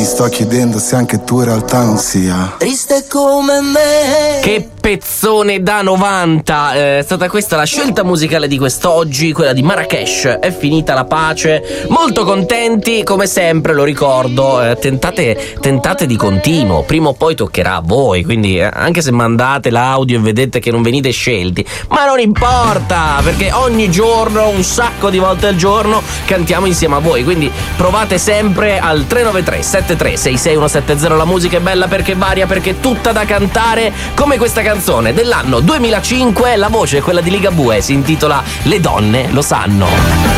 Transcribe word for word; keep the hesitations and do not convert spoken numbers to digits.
sto chiedendo se anche tu in realtà non sia triste come me. Che pezzone da novanta, eh, è stata questa la scelta musicale di quest'oggi, quella di Marrakesh. È finita la pace, molto contenti come sempre, lo ricordo, eh, tentate, tentate di continuo, prima o poi toccherà a voi, quindi eh, anche se mandate l'audio e vedete che non venite scelti, ma non importa, perché ogni giorno, un sacco di volte al giorno cantiamo insieme a voi, quindi provate sempre al tre nove tre sette tre sei sei uno sette zero. La musica è bella perché varia, perché è tutta da cantare, come questa canzone dell'anno duemilacinque. La voce è quella di Ligabue, si intitola Le donne lo sanno.